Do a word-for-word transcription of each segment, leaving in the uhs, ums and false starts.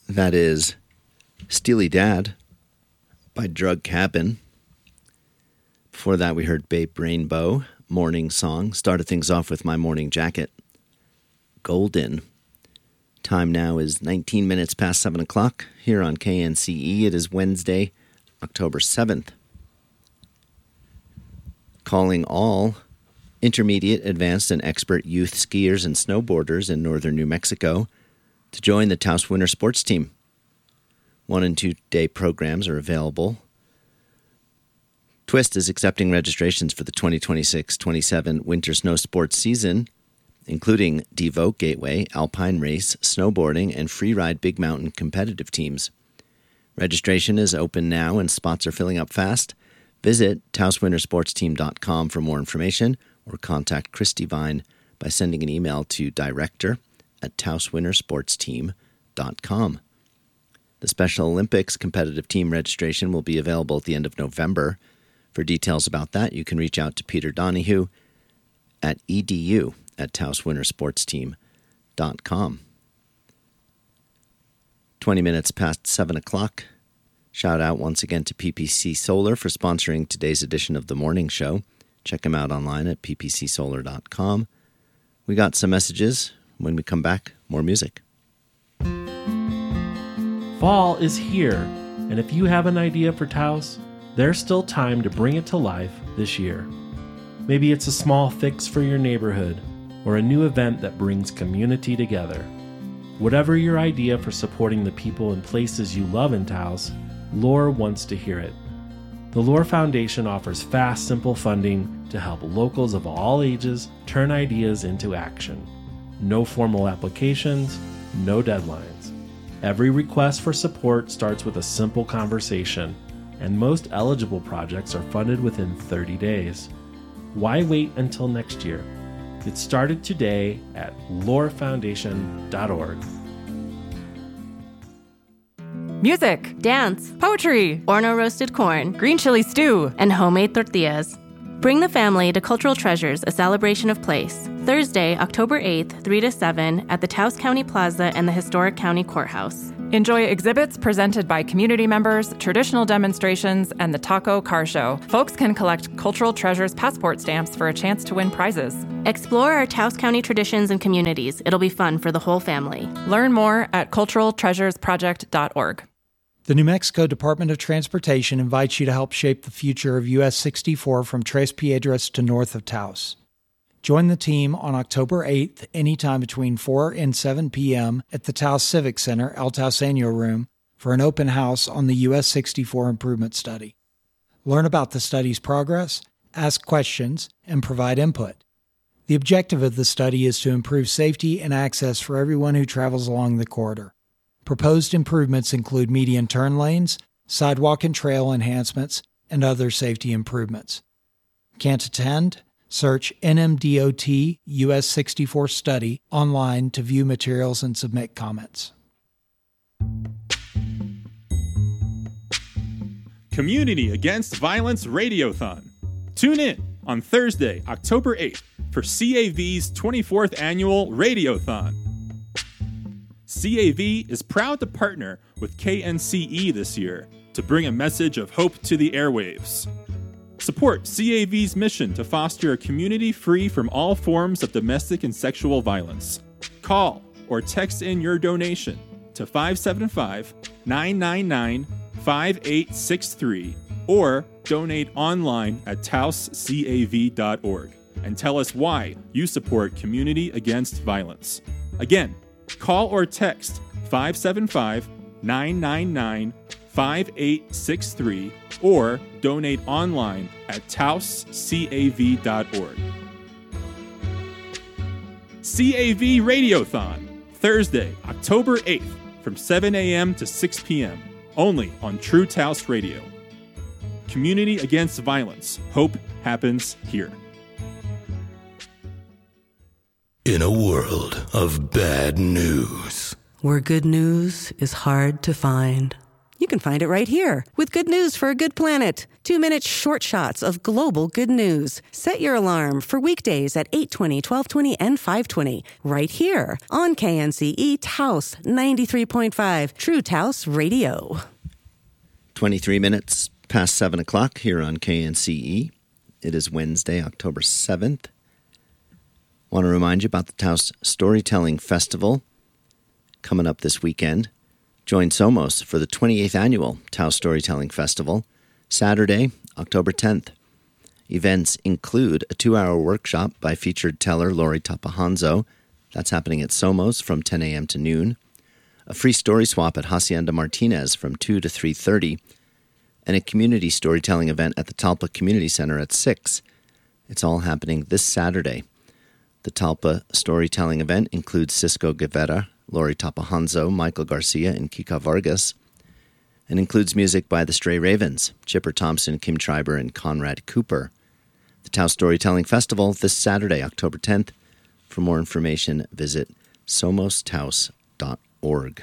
That is Steely Dad by Drug Cabin. Before that, we heard Babe Rainbow, Morning Song. Started things off with My Morning Jacket, Golden. Time now is nineteen minutes past seven o'clock here on K N C E. It is Wednesday, October seventh. Calling all intermediate, advanced, and expert youth skiers and snowboarders in northern New Mexico to join the Taos Winter Sports Team. One- and two-day programs are available. Twist is accepting registrations for the twenty twenty-six twenty-seven winter snow sports season, including Devote Gateway, Alpine Race, Snowboarding, and Freeride Big Mountain competitive teams. Registration is open now and spots are filling up fast. Visit taos winter sports team dot com for more information or contact Christy Vine by sending an email to director at taos winter sports team dot com. The Special Olympics competitive team registration will be available at the end of November. For details about that, you can reach out to Peter Donahue at edu at taos winter sports team dot com. twenty minutes past seven o'clock. Shout out once again to P P C Solar for sponsoring today's edition of The Morning Show. Check them out online at p p c solar dot com. We got some messages. When we come back, more music. Fall is here, and if you have an idea for Taos, there's still time to bring it to life this year. Maybe it's a small fix for your neighborhood or a new event that brings community together. Whatever your idea for supporting the people and places you love in Taos, Lore wants to hear it. The Lore Foundation offers fast, simple funding to help locals of all ages turn ideas into action. No formal applications, no deadlines. Every request for support starts with a simple conversation, and most eligible projects are funded within thirty days. Why wait until next year? Get started today at lore foundation dot org. Music, dance, poetry, Horno roasted corn, green chili stew, and homemade tortillas. Bring the family to Cultural Treasures, a celebration of place. Thursday, October eighth, three to seven, at the Taos County Plaza and the Historic County Courthouse. Enjoy exhibits presented by community members, traditional demonstrations, and the Taco Car Show. Folks can collect Cultural Treasures passport stamps for a chance to win prizes. Explore our Taos County traditions and communities. It'll be fun for the whole family. Learn more at cultural treasures project dot org. The New Mexico Department of Transportation invites you to help shape the future of U S sixty-four from Tres Piedras to north of Taos. Join the team on October eighth, anytime between four and seven p.m. at the Taos Civic Center, El Taoseño Room, for an open house on the U S sixty-four improvement study. Learn about the study's progress, ask questions, and provide input. The objective of the study is to improve safety and access for everyone who travels along the corridor. Proposed improvements include median turn lanes, sidewalk and trail enhancements, and other safety improvements. Can't attend? Search N M D O T U S sixty-four Study online to view materials and submit comments. Community Against Violence Radiothon. Tune in on Thursday, October eighth for C A V's twenty-fourth Annual Radiothon. C A V is proud to partner with K N C E this year to bring a message of hope to the airwaves. Support C A V's mission to foster a community free from all forms of domestic and sexual violence. Call or text in your donation to five seven five, nine nine nine, five eight six three or donate online at taos cav dot org and tell us why you support Community Against Violence. Again, call or text five seven five, nine nine nine, five eight six three or donate online at taos cav dot org. C A V Radiothon, Thursday, October eighth from seven a.m. to six p.m. only on True Taos Radio. Community Against Violence. Hope happens here. In a world of bad news, where good news is hard to find, You can find it right here with good news for a good planet. Two-minute short shots of global good news. Set your alarm for weekdays at eight twenty, twelve twenty, and five twenty. Right here on K N C E Taos ninety-three point five, True Taos Radio. twenty-three minutes past seven o'clock here on K N C E. It is Wednesday, October seventh. Want to remind you about the Taos Storytelling Festival coming up this weekend. Join Somos for the twenty-eighth Annual Taos Storytelling Festival, Saturday, October tenth. Events include a two-hour workshop by featured teller Lori Tapahanzo. That's happening at Somos from ten a.m. to noon. A free story swap at Hacienda Martinez from two to three thirty. And a community storytelling event at the Talpa Community Center at six. It's all happening this Saturday. The Talpa storytelling event includes Cisco Guevara, Lori Tapahanzo, Michael Garcia, and Kika Vargas, and includes music by the Stray Ravens, Chipper Thompson, Kim Triber, and Conrad Cooper. The Taos Storytelling Festival this Saturday, October tenth. For more information, visit somos taos dot org.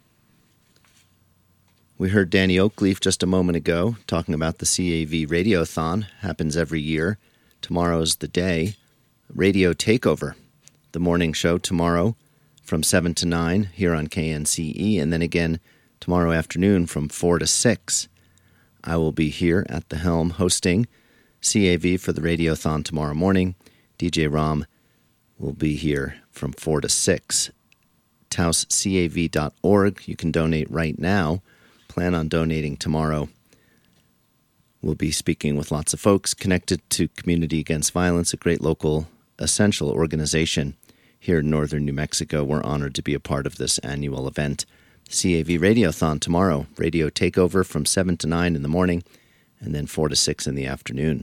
We heard Danny Oakleaf just a moment ago talking about the C A V Radiothon. Happens every year. Tomorrow's the day. Radio Takeover, the morning show tomorrow from seven to nine here on K N C E, and then again tomorrow afternoon from four to six. I will be here at the helm hosting C A V for the Radiothon tomorrow morning. D J Rom will be here from four to six. taos cav dot org. You can donate right now. Plan on donating tomorrow. We'll be speaking with lots of folks connected to Community Against Violence, a great local essential organization here in northern New Mexico. We're honored to be a part of this annual event. C A V Radiothon tomorrow. Radio Takeover from seven to nine in the morning and then four to six in the afternoon.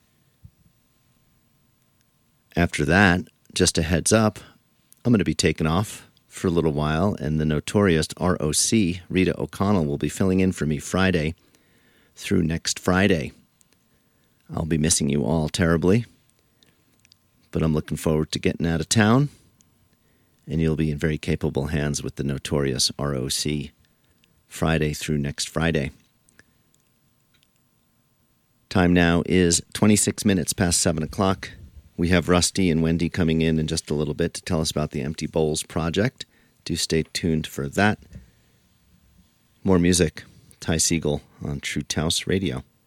After that, just a heads up, I'm going to be taking off for a little while, and the notorious R O C, Rita O'Connell, will be filling in for me Friday through next Friday. I'll be missing you all terribly, but I'm looking forward to getting out of town, and you'll be in very capable hands with the notorious R O C Friday through next Friday. Time now is twenty-six minutes past seven o'clock. We have Rusty and Wendy coming in in just a little bit to tell us about the Empty Bowls project. Do stay tuned for that. More music. Ty Siegel on True Taos Radio.